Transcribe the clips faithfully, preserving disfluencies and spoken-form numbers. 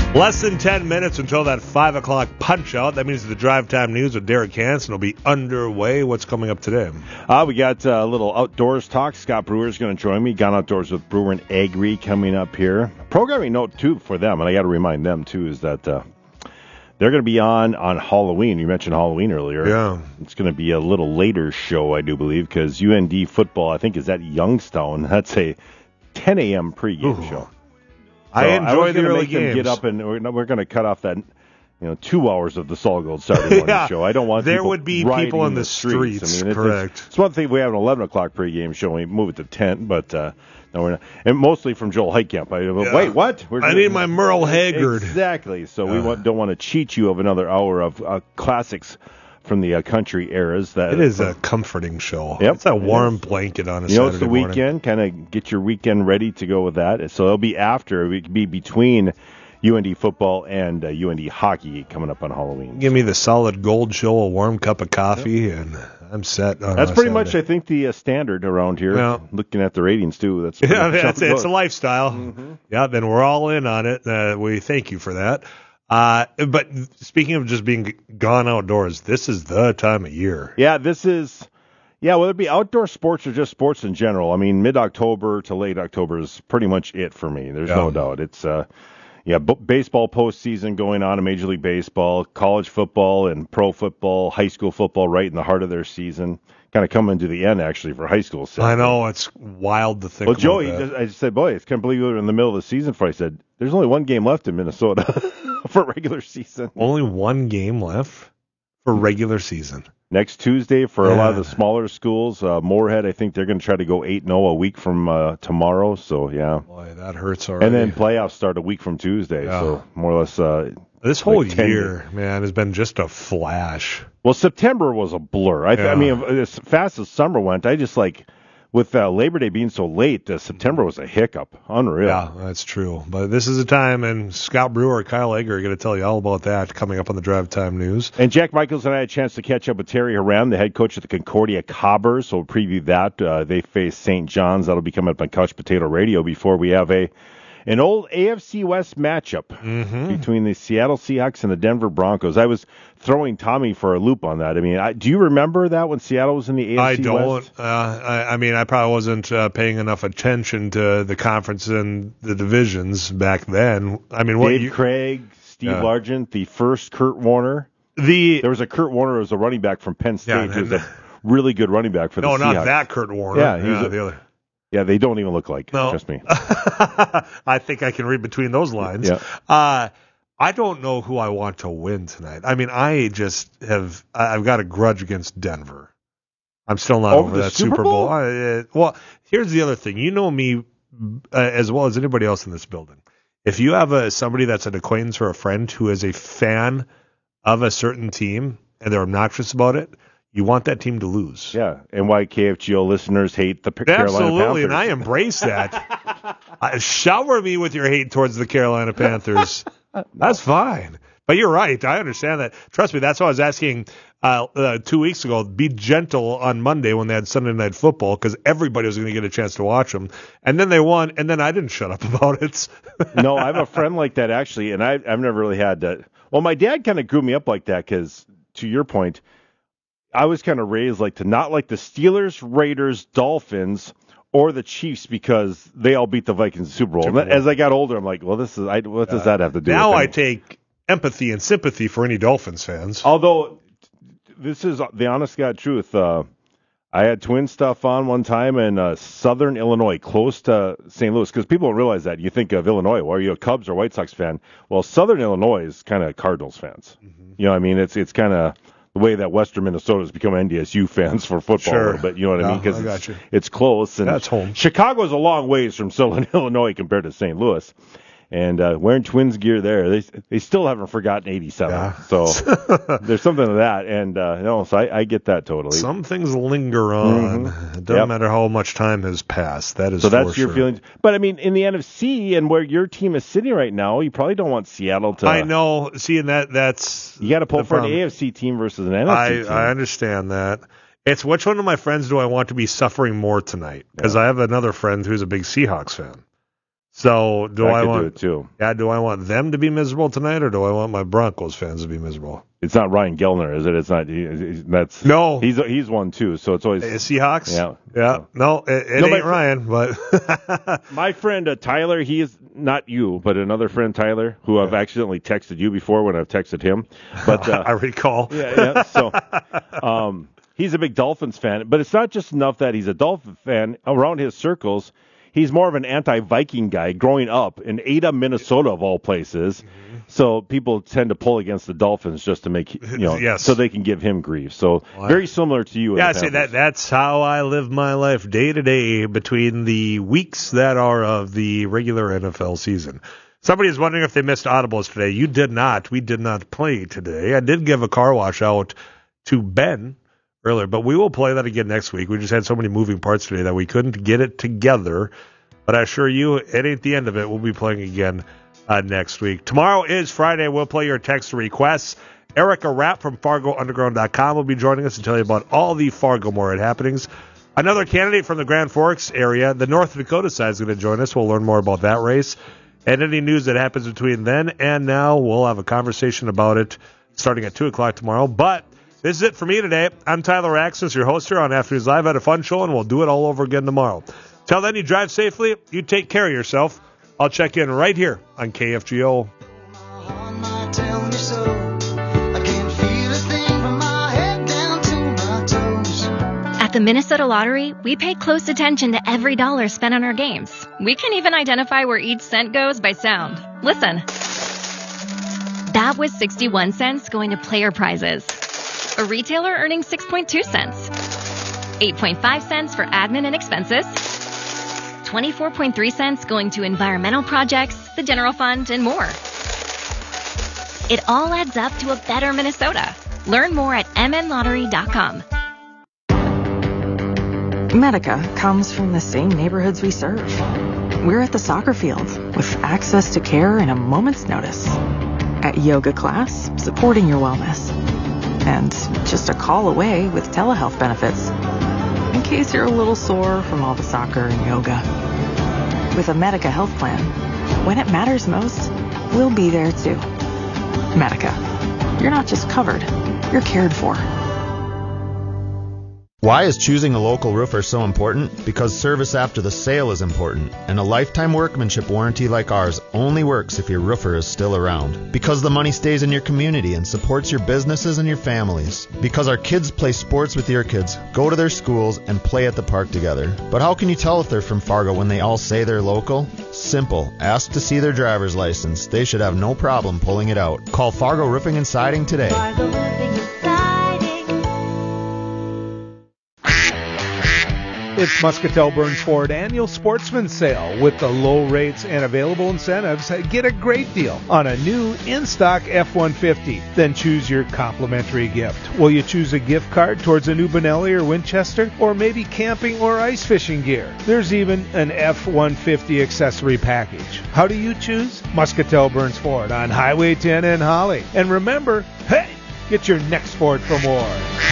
Less than ten minutes until that five o'clock punch-out. That means the Drive Time News with Derek Hansen will be underway. What's coming up today? Uh, we got uh, a little outdoors talk. Scott Brewer's going to join me. Gone Outdoors with Brewer and Agri coming up here. Programming note, too, for them, and I got to remind them, too, is that uh, they're going to be on on Halloween. You mentioned Halloween earlier. Yeah. It's going to be a little later show, I do believe, because U N D football, I think, is at Youngstown. That's a ten a.m. pregame Ooh. show. So I enjoy I was the early make games. Them get up and we're, we're going to cut off that, you know, two hours of the Sol Gold Saturday morning yeah, show. I don't want there people would be people in the streets. streets. I mean, correct. It's, it's one thing if we have an eleven o'clock pregame show, we move it to ten, but uh, no, we're not. And mostly from Joel Heitkamp. I, Yeah. Wait, what? We're, I need my Merle Haggard. Exactly. So Uh. we want, don't want to cheat you of another hour of uh, classics from the uh, country eras. That It is a comforting show. Yep, It's a warm it blanket on a You know, Saturday it's the morning. weekend. Kind of get your weekend ready to go with that. So it'll be after. It could be between U N D football and uh, U N D hockey coming up on Halloween. Give me the solid gold show, a warm cup of coffee, yep. and I'm set. On That's a pretty Saturday. much, I think, the uh, standard around here. Yeah. Looking at the ratings, too. That's Yeah, that's it. It's a lifestyle. Mm-hmm. Yeah, then we're all in on it. Uh, we thank you for that. Uh, but speaking of just being gone outdoors, this is the time of year. Yeah, this is, yeah, whether it be outdoor sports or just sports in general. I mean, mid-October to late October is pretty much it for me. There's Yeah. no doubt. It's, uh, yeah, b- baseball postseason going on in Major League Baseball, college football and pro football, high school football right in the heart of their season. Kind of coming to the end, actually, for high school. I know, it's wild to think Well, about Joey, that. just, I just said, boy, I can't believe we were in the middle of the season for. I said, there's only one game left in Minnesota for regular season. Only one game left for regular season. Next Tuesday for a lot of Yeah. the smaller schools. Uh, Moorhead, I think they're going to try to go eight and oh a week from uh, tomorrow. So, yeah. Boy, that hurts already. And then playoffs start a week from Tuesday. Yeah. So, more or less. Uh, this whole like ten year, man, has been just a flash. well, September was a blur. I, th- Yeah. I mean, as fast as summer went, I just like, with uh, Labor Day being so late, uh, September was a hiccup. Unreal. Yeah, that's true. But this is a time, and Scott Brewer, Kyle Egger are going to tell you all about that coming up on the Drive Time News. And Jack Michaels and I had a chance to catch up with Terry Haram, the head coach of the Concordia Cobbers. So we'll preview that. Uh, they face Saint John's. That'll be coming up on Couch Potato Radio before we have a an old A F C West matchup Mm-hmm. between the Seattle Seahawks and the Denver Broncos. I was throwing Tommy for a loop on that. I mean, I, do you remember that when Seattle was in the A F C I don't. West? Uh, I, I mean, I probably wasn't uh, paying enough attention to the conference and the divisions back then. I mean, what Dave you, Craig, Steve Yeah. Largent, the first Kurt Warner. the There was a Kurt Warner who was a running back from Penn State Yeah, who was and- a really good running back for the no, Seahawks. not that Kurt Warner. Yeah, he was a- the other. Yeah, they don't even look like. No. Trust me. I think I can read between those lines. Yeah. Uh, I don't know who I want to win tonight. I mean, I just have I- I've got a grudge against Denver. I'm still not Over over the that Super Super Bowl. Bowl? I, uh, well, here's the other thing. You know me uh, as well as anybody else in this building. If you have a somebody that's an acquaintance or a friend who is a fan of a certain team and they're obnoxious about it, you want that team to lose. Yeah, and why K F G O listeners hate the P- Carolina Absolutely, and I Panthers. embrace that. uh, shower me with your hate towards the Carolina Panthers. That's fine. But you're right. I understand that. Trust me, that's why I was asking uh, uh, two weeks ago, be gentle on Monday when they had Sunday Night Football, because everybody was going to get a chance to watch them. And then they won, and then I didn't shut up about it. No, I have a friend like that, actually, and I, I've never really had that. Well, my dad kind of grew me up like that because, to your point, I was kind of raised like to not like the Steelers, Raiders, Dolphins, or the Chiefs because they all beat the Vikings in the Super Bowl. Super Bowl. As I got older, I'm like, well, this is I, what does that have to do Now with I it? take empathy and sympathy for any Dolphins fans. Although, this is the honest God truth. Uh, I had twin stuff on one time in uh, southern Illinois, close to Saint Louis, because people don't realize that. You think of Illinois, well, are you a Cubs or White Sox fan? Well, southern Illinois is kind of Cardinals fans. Mm-hmm. You know what I mean? It's it's kind of the way that western Minnesota has become N D S U fans for football Sure. a little bit. You know what I Yeah, mean? Because I got it's, you. it's close. And That's home. Chicago's a long ways from southern Illinois compared to Saint Louis. And uh, wearing Twins gear there, they they still haven't forgotten eighty-seven. Yeah. So there's something to that, and uh, no, so I, I get that totally. Some things linger on. Mhm. It doesn't Yep. matter how much time has passed. That is so that's for your sure. feelings. But I mean, in the N F C and where your team is sitting right now, you probably don't want Seattle to. I know. See, and that that's You got to pull the for an problem. A F C team versus an N F C I, team. I understand that. It's which one of my friends do I want to be suffering more tonight? Because I have another friend who's a big Seahawks fan. So do I, I could want do it too. Yeah, do I want them to be miserable tonight, or do I want my Broncos fans to be miserable? It's not Ryan Gellner, is it? It's not. He, he's, that's no. He's he's one too. So it's always uh, Seahawks. Yeah, yeah. No, it, it no, ain't Ryan. But my friend uh, Tyler, he is not you, but another friend Tyler, who yeah. I've accidentally texted you before when I've texted him. But uh, I recall. Yeah, yeah. So, um, he's a big Dolphins fan, but it's not just enough that he's a Dolphin fan. Around his circles, he's more of an anti-Viking guy growing up in Ada, Minnesota, of all places. Mm-hmm. So people tend to pull against the Dolphins just to make, you know, yes. so they can give him grief. So well, very similar to you. Yeah, I say that that's how I live my life day to day between the weeks that are of the regular N F L season. Somebody is wondering if they missed audibles today. You did not. We did not play today. I did give a car wash out to Ben earlier, but we will play that again next week. We just had so many moving parts today that we couldn't get it together. But I assure you, it ain't the end of it. We'll be playing again uh, next week. Tomorrow is Friday. We'll play your text requests. Erica Rapp from Fargo Underground dot com will be joining us to tell you about all the Fargo Moorhead happenings. Another candidate from the Grand Forks area, the North Dakota side, is going to join us. We'll learn more about that race. And any news that happens between then and now, we'll have a conversation about it starting at two o'clock tomorrow. But this is it for me today. I'm Tyler Axis, your host here on Afternoons Live. I had a fun show, and we'll do it all over again tomorrow. Till then, you drive safely. You take care of yourself. I'll check in right here on K F G O. At the Minnesota Lottery, we pay close attention to every dollar spent on our games. We can even identify where each cent goes by sound. Listen. That was sixty-one cents going to player prizes. A retailer earning six point two cents. eight point five cents for admin and expenses. twenty-four point three cents going to environmental projects, the general fund, and more. It all adds up to a better Minnesota. Learn more at m n lottery dot com. Medica comes from the same neighborhoods we serve. We're at the soccer field with access to care in a moment's notice. At yoga class, supporting your wellness. And just a call away with telehealth benefits. In case you're a little sore from all the soccer and yoga. With a Medica health plan, when it matters most, we'll be there too. Medica. You're not just covered, you're cared for. Why is choosing a local roofer so important? Because service after the sale is important, and a lifetime workmanship warranty like ours only works if your roofer is still around. Because the money stays in your community and supports your businesses and your families. Because our kids play sports with your kids, go to their schools, and play at the park together. But how can you tell if they're from Fargo when they all say they're local? Simple. Ask to see their driver's license. They should have no problem pulling it out. Call Fargo Roofing and Siding today. Fargo Roofing and Siding. It's Muscatel Burns Ford Annual Sportsman Sale. With the low rates and available incentives, get a great deal on a new in-stock F one fifty. Then choose your complimentary gift. Will you choose a gift card towards a new Benelli or Winchester? Or maybe camping or ice fishing gear? There's even an F one fifty accessory package. How do you choose? Muscatel Burns Ford on Highway ten in Holly. And remember, hey, get your next Ford for more.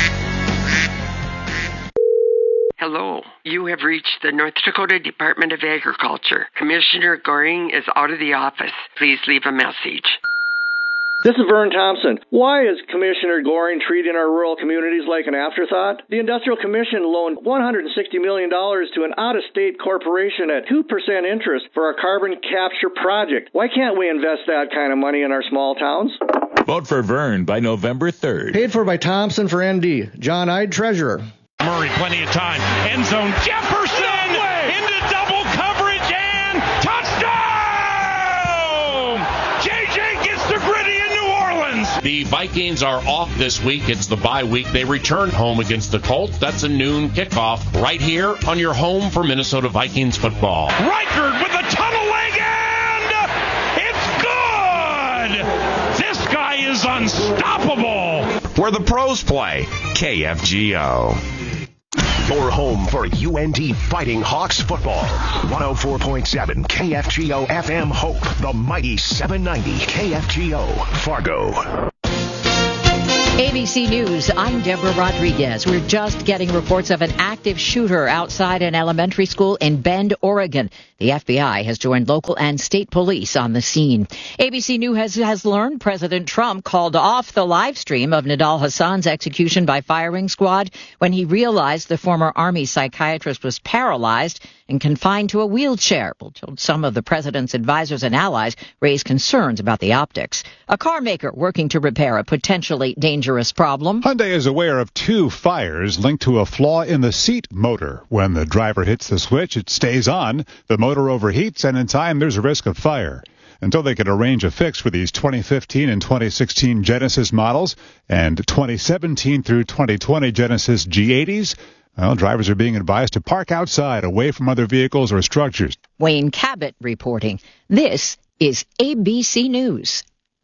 Hello. You have reached the North Dakota Department of Agriculture. Commissioner Goring is out of the office. Please leave a message. This is Vern Thompson. Why is Commissioner Goring treating our rural communities like an afterthought? The Industrial Commission loaned one hundred sixty million dollars to an out-of-state corporation at two percent interest for a carbon capture project. Why can't we invest that kind of money in our small towns? Vote for Vern by November third. Paid for by Thompson for N D. John Ide, Treasurer. Murray, plenty of time. End zone. Jefferson no into double coverage and touchdown! J J gets the gritty in New Orleans. The Vikings are off this week. It's the bye week. They return home against the Colts. That's a noon kickoff right here on your home for Minnesota Vikings football. Reichard with a tunnel leg and it's good! This guy is unstoppable. Where the pros play. K F G O. Your home for U N D Fighting Hawks football. one oh four point seven K F G O F M Hope, the mighty seven ninety K F G O, Fargo. A B C News, I'm Deborah Rodriguez. We're just getting reports of an active shooter outside an elementary school in Bend, Oregon. The F B I has joined local and state police on the scene. A B C News has, has learned President Trump called off the live stream of Nidal Hassan's execution by firing squad when he realized the former Army psychiatrist was paralyzed and confined to a wheelchair. Well, some of the president's advisors and allies raised concerns about the optics. A car maker working to repair a potentially dangerous problem. Hyundai is aware of two fires linked to a flaw in the seat motor. When the driver hits the switch, it stays on. The motor overheats, and in time, there's a risk of fire. Until they can arrange a fix for these twenty fifteen and twenty sixteen Genesis models and twenty seventeen through twenty twenty Genesis G eighties, well, drivers are being advised to park outside, away from other vehicles or structures. Wayne Cabot reporting. This is A B C News.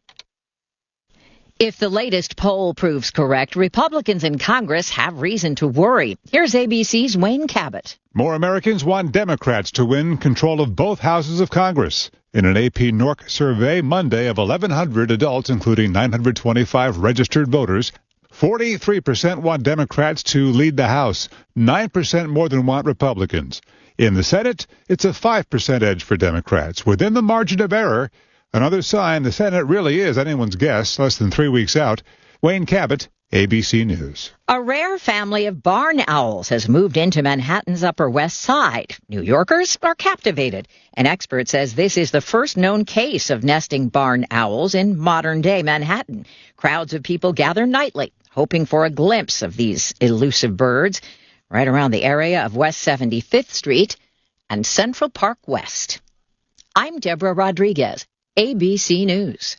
If the latest poll proves correct, Republicans in Congress have reason to worry. Here's A B C's Wayne Cabot. More Americans want Democrats to win control of both houses of Congress. In an A P N O R C survey Monday of eleven hundred adults, including nine hundred twenty-five registered voters, forty-three percent want Democrats to lead the House, nine percent more than want Republicans. In the Senate, it's a five percent edge for Democrats, within the margin of error. Another sign the Senate really is anyone's guess, less than three weeks out. Wayne Cabot, A B C News. A rare family of barn owls has moved into Manhattan's Upper West Side. New Yorkers are captivated. An expert says this is the first known case of nesting barn owls in modern-day Manhattan. Crowds of people gather nightly, hoping for a glimpse of these elusive birds right around the area of West seventy-fifth Street and Central Park West. I'm Deborah Rodriguez, A B C News.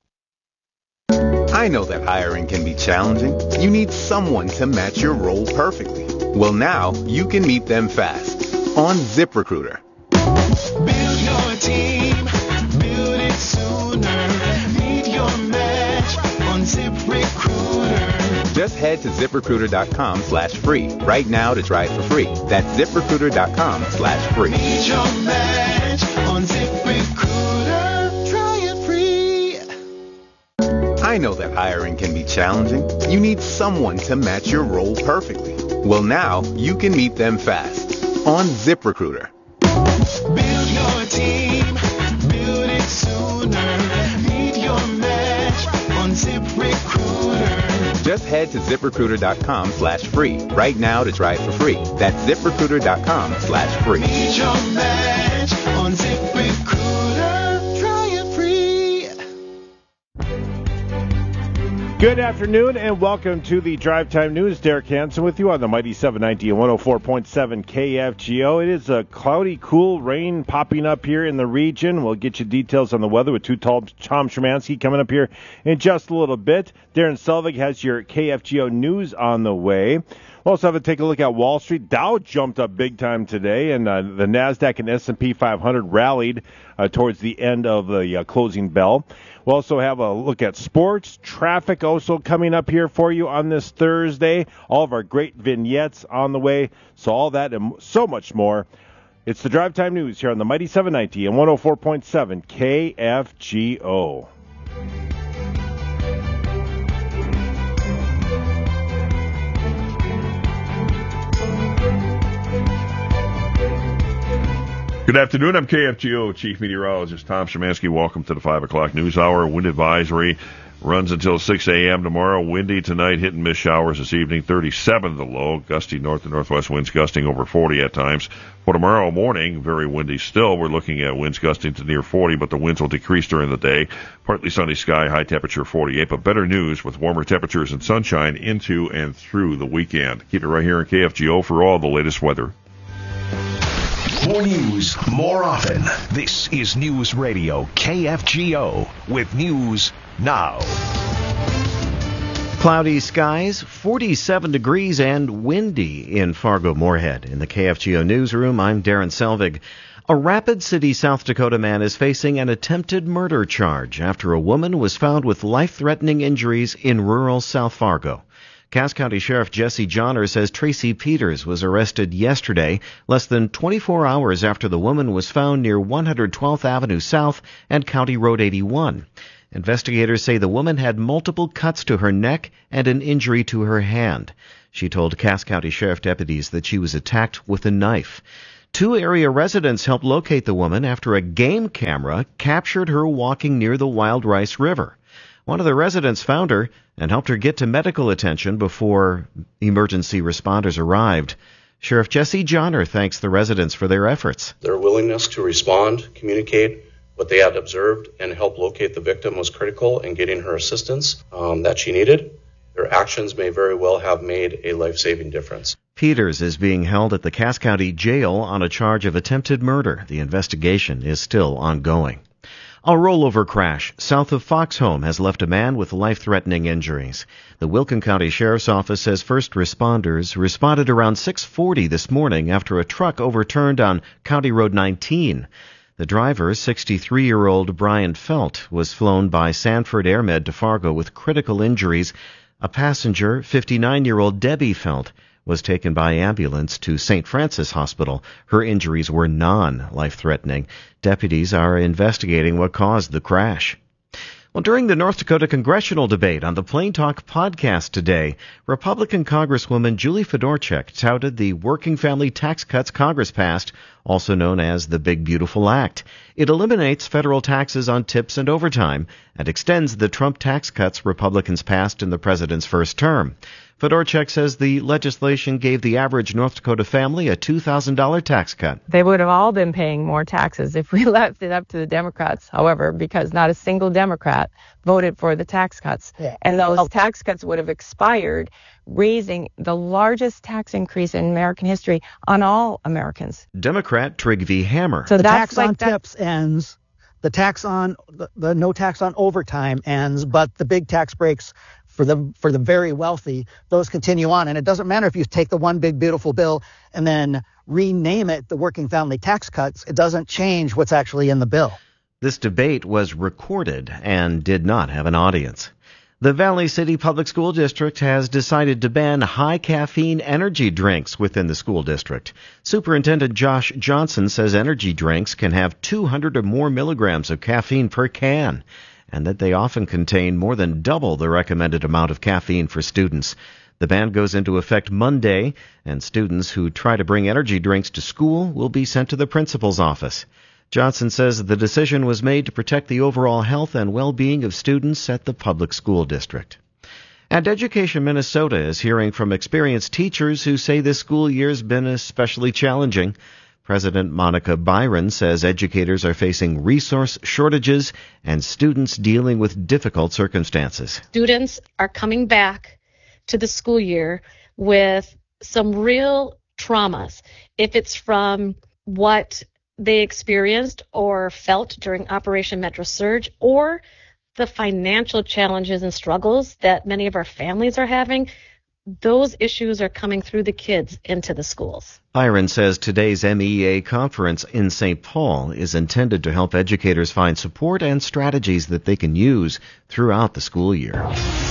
I know that hiring can be challenging. You need someone to match your role perfectly. Well, now you can meet them fast on ZipRecruiter. Build your team, build it sooner. Meet your match on ZipRecruiter. Just head to ZipRecruiter.com slash free right now to try it for free. That's ZipRecruiter.com slash free. Meet your match on ZipRecruiter. Try it free. I know that hiring can be challenging. You need someone to match your role perfectly. Well, now you can meet them fast on ZipRecruiter. Build your team, build it sooner. Meet your match on ZipRecruiter. Just head to ZipRecruiter.com slash free right now to try it for free. That's ZipRecruiter.com slash free. Meet your match on ZipRecruiter. Try it free. Good afternoon and welcome to the Drive Time News. Derek Hansen with you on the Mighty seven ninety and one oh four point seven K F G O. It is a cloudy, cool rain popping up here in the region. We'll get you details on the weather with two Tom Szymanski coming up here in just a little bit. Darren Selvig has your K F G O news on the way. We'll also have to take a look at Wall Street. Dow jumped up big time today, and uh, the NASDAQ and S and P five hundred rallied uh, towards the end of the uh, closing bell. We'll also have a look at sports, traffic also coming up here for you on this Thursday. All of our great vignettes on the way. So all that and so much more. It's the Drive Time News here on the Mighty seven ninety and one oh four point seven K F G O. Good afternoon. I'm K F G O Chief Meteorologist Tom Szymanski. Welcome to the five o'clock news hour. Wind advisory runs until six a.m. tomorrow. Windy tonight, hit and miss showers this evening. thirty-seven the low. Gusty north to northwest winds gusting over forty at times. For tomorrow morning, very windy still. We're looking at winds gusting to near forty, but the winds will decrease during the day. Partly sunny sky, high temperature forty-eight. But better news with warmer temperatures and sunshine into and through the weekend. Keep it right here in K F G O for all the latest weather. More news, more often. This is News Radio K F G O with News Now. Cloudy skies, forty-seven degrees and windy in Fargo-Moorhead. In the K F G O newsroom, I'm Darren Selvig. A Rapid City, South Dakota man is facing an attempted murder charge after a woman was found with life-threatening injuries in rural South Fargo. Cass County Sheriff Jesse Johnner says Tracy Peters was arrested yesterday, less than twenty-four hours after the woman was found near one hundred twelfth Avenue South and County Road eighty-one. Investigators say the woman had multiple cuts to her neck and an injury to her hand. She told Cass County Sheriff deputies that she was attacked with a knife. Two area residents helped locate the woman after a game camera captured her walking near the Wild Rice River. One of the residents found her and helped her get to medical attention before emergency responders arrived. Sheriff Jesse Johnner thanks the residents for their efforts. Their willingness to respond, communicate what they had observed, and help locate the victim was critical in getting her assistance um, that she needed. Their actions may very well have made a life-saving difference. Peters is being held at the Cass County Jail on a charge of attempted murder. The investigation is still ongoing. A rollover crash south of Foxhome has left a man with life-threatening injuries. The Wilkin County Sheriff's Office says first responders responded around six forty this morning after a truck overturned on County Road nineteen. The driver, sixty-three-year-old Brian Felt, was flown by Sanford AirMed to Fargo with critical injuries. A passenger, fifty-nine-year-old Debbie Felt, was taken by ambulance to Saint Francis Hospital. Her injuries were non-life-threatening. Deputies are investigating what caused the crash. Well, during the North Dakota congressional debate on the Plain Talk podcast today, Republican Congresswoman Julie Fedorchak touted the working family tax cuts Congress passed, also known as the Big Beautiful Act. It eliminates federal taxes on tips and overtime and extends the Trump tax cuts Republicans passed in the president's first term. Fedorchak says the legislation gave the average North Dakota family a two thousand dollars tax cut. They would have all been paying more taxes if we left it up to the Democrats, however, because not a single Democrat voted for the tax cuts. Yeah. And those tax cuts would have expired, raising the largest tax increase in American history on all Americans. Democrat Trygve Hammer. So the tax like on that- tips ends. The tax on the, the no tax on overtime ends, but the big tax breaks for the for the very wealthy, those continue on. And it doesn't matter if you take the one big beautiful bill and then rename it the working family tax cuts. It doesn't change what's actually in the bill. This debate was recorded and did not have an audience. The Valley City Public School District has decided to ban high-caffeine energy drinks within the school district. Superintendent Josh Johnson says energy drinks can have two hundred or more milligrams of caffeine per can, and that they often contain more than double the recommended amount of caffeine for students. The ban goes into effect Monday, and students who try to bring energy drinks to school will be sent to the principal's office. Johnson says the decision was made to protect the overall health and well-being of students at the public school district. And Education Minnesota is hearing from experienced teachers who say this school year has been especially challenging. President Monica Byron says educators are facing resource shortages and students dealing with difficult circumstances. Students are coming back to the school year with some real traumas. If it's from what they experienced or felt during Operation Metro Surge, or the financial challenges and struggles that many of our families are having, those issues are coming through the kids into the schools. Byron says today's M E A conference in Saint Paul is intended to help educators find support and strategies that they can use throughout the school year.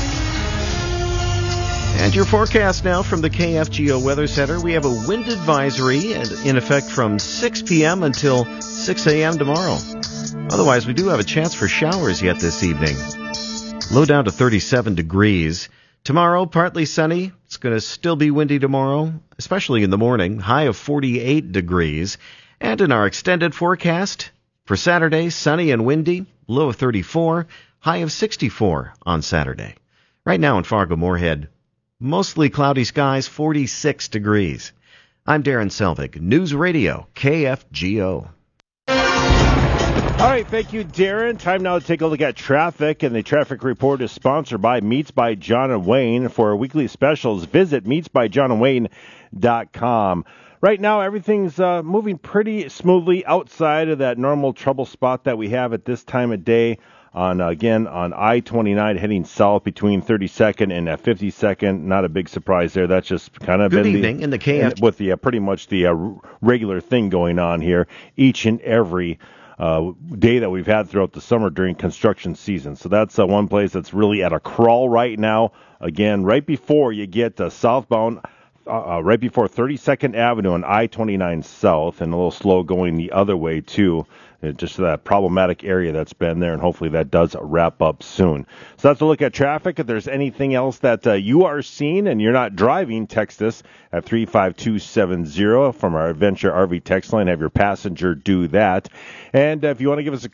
And your forecast now from the K F G O Weather Center. We have a wind advisory in effect from six p.m. until six a.m. tomorrow. Otherwise, we do have a chance for showers yet this evening. Low down to thirty-seven degrees. Tomorrow, partly sunny. It's going to still be windy tomorrow, especially in the morning. High of forty-eight degrees. And in our extended forecast, for Saturday, sunny and windy. Low of thirty-four. High of sixty-four on Saturday. Right now in Fargo-Moorhead, mostly cloudy skies, forty-six degrees. I'm Darren Selvig, News Radio, K F G O. All right, thank you, Darren. Time now to take a look at traffic, and the traffic report is sponsored by Meats by John and Wayne. For weekly specials, visit meats by john and wayne dot com. Right now, everything's uh, moving pretty smoothly outside of that normal trouble spot that we have at this time of day. On uh, again on I twenty-nine heading south between thirty-second and uh, fifty-second. Not a big surprise there. That's just kind of good been evening the, in the K F with the uh, pretty much the uh, regular thing going on here each and every uh, day that we've had throughout the summer during construction season. So that's uh, one place that's really at a crawl right now. Again, right before you get uh, southbound uh, right before thirty-second Avenue on I twenty-nine South, and a little slow going the other way, too. Just that problematic area that's been there, and hopefully that does wrap up soon. So that's a look at traffic. If there's anything else that uh, you are seeing and you're not driving, text us at three five two seven zero from our Adventure R V text line. Have your passenger do that. And uh, if you want to give us a